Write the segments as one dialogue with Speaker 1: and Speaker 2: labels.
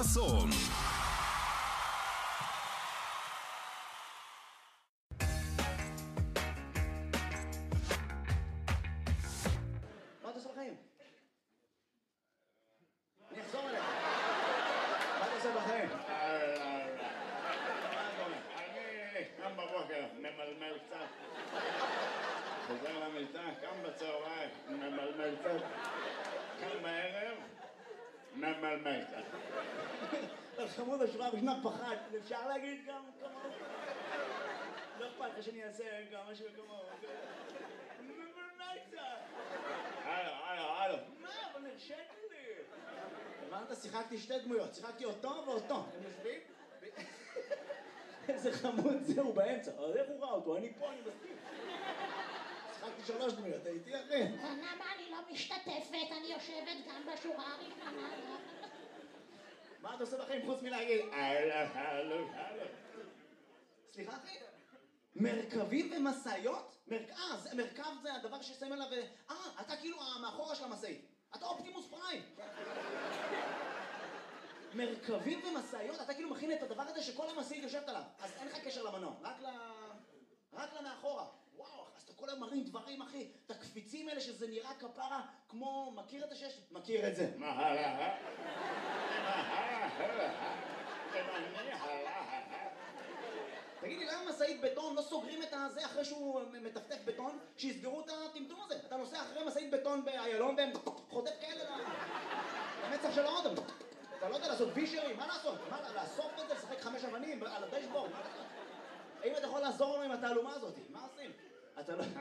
Speaker 1: חסון.
Speaker 2: מה אתה עושה בחיים? אני אחזור אליך. מה אתה עושה בחיים?
Speaker 3: אני קם בבוקר, ממלמל קצת. חוזר למיטה, קם בצהריים, ממלמל קצת. קם בערב, ממלמל קצת.
Speaker 2: חמוד השורה בשמה פחד, אפשר להגיד גם כמוהו? לא אכפת לך שאני אעשה גם משהו כמוהו. ממלמל קצת.
Speaker 3: הלו.
Speaker 2: מה? אבל נרשת לי. הבנת? שיחקתי שתי דמויות, שיחקתי אותו ואותו. הם יושבים? איזה חמוד זה, הוא באמצע. איך הוא ראה אותו? אני פה, אני מסכים. שיחקתי 3 דמויות, הייתי אחי.
Speaker 4: למה אני לא משתתפת? אני יושבת גם בשורה הראשונה.
Speaker 2: מה אתה עושה בחיים חוץ מלהגיד?
Speaker 3: הלו.
Speaker 2: סליחה אחי? מרכבים ומשאיות? מרכב זה הדבר ששמים עליו... אתה כאילו מאחורה של המשאית. אתה אופטימוס פריים. מרכבים ומשאיות? אתה כאילו מכין את הדבר הזה שכל המשאית יושבת עליו. אז אין לך קשר למנוע, רק למאחורה. וואו, אז אתה כל היום מרים דברים, אחי. את הקפיצים האלה שזה נראה כפרה כמו... מכיר את השש? מכיר את זה. תגיד לי, למה משאית בטון לא סוגרים את הזה אחרי שהוא מטפטף בטון? שיסגרו את הטמטום הזה. אתה נוסע אחרי משאית בטון באיילון והם חוטף כאלה למצח של האודם. אתה לא יודע לעשות וישרים, מה לעשות? לאסוף את זה, לשחק 5 אבנים על הדשבורד? האם אתה יכול לעזור לנו עם התעלומה הזאת? מה עושים? אתה לא...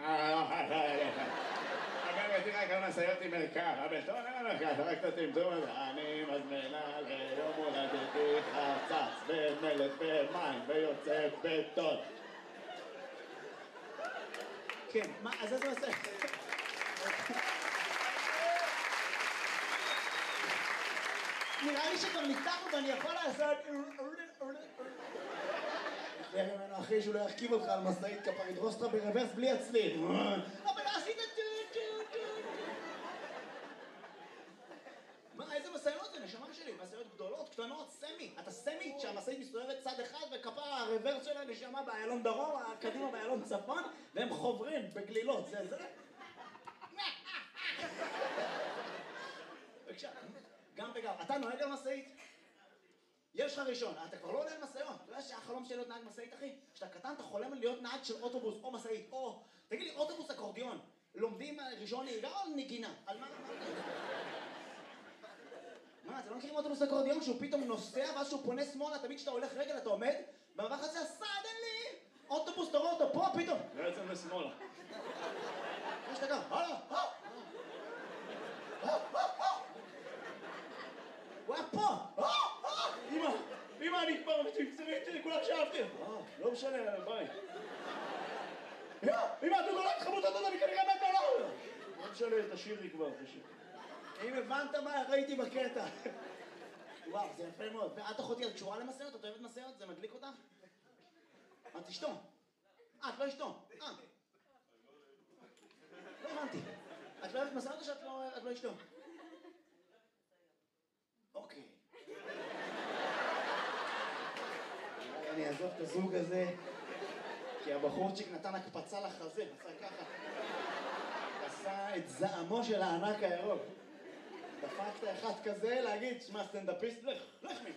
Speaker 3: אבל יש לי רק על משאיות עם מרכב, הבטון אין מרכב, רק את הטמטום הזה. אני מזמינה ליום הולדתי חרצץ ומלט ומים ויוצא בטון.
Speaker 2: כן, מה, אז איזה מסע? נראה לי שכבר ניתחנו ואני יכול לעשות... תראה ממנו אחי שהוא לא ירכיב אותך על משאית כפר, ידרוס אותך ברוורס בלי הצליל. אבל עשית מה, איזה משאיות זה? נשמה שלי, משאיות גדולות, קטנות, סמי. אתה סמי שהמשאית מסתובבת צד אחד וכפר הרוורס שלה נשמה באיילון דרום, קדימה באיילון צפון, והם חוברים בגלילות, זה? בבקשה, גם וגם. אתה נוהג על משאית? יש לך ראשון, אתה כבר לא עולה על משאיות. אתה יודע שהחלום שלי להיות נהג משאית, אחי? כשאתה קטן אתה חולם להיות נהג של אוטובוס או משאית, או... תגיד לי, אוטובוס אקורדיון, לומדים ראשון נהיגה או נגינה? על מה? מה, אתם לא מכירים אוטובוס אקורדיון שהוא פתאום נוסע ואז שהוא פונה שמאלה, תמיד כשאתה הולך רגל אתה עומד במעבר הזה, סדנלי! אוטובוס, אתה רואה אותו פה פתאום.
Speaker 3: בעצם לשמאלה.
Speaker 2: מה שאתה גם, הלאה, הוא היה פה! אמא, אני כבר מצמצרית שלי, כולה שאהבתי. לא משנה, ביי. אמא, אתה נולד חמוד, אתה אני כנראה מת עליו. לא משנה, תשאיר לי כבר, תשאיר. אם הבנת מה ראיתי בקטע. וואו, זה יפה מאוד. ואת אחותי, את קשורה למסעות? את אוהבת מסעות? זה מדליק אותך? את אשתו. את לא אשתו. לא הבנתי. את לא אוהבת מסעות או שאת לא אשתו? אוקיי. אני אעזוב את הזוג הזה, כי הבחורצ'יק נתן הקפצה לחזה, עשה ככה. עשה את זעמו של הענק הירוק. דפקת אחד כזה להגיד, שמע סטנדאפיסט, לך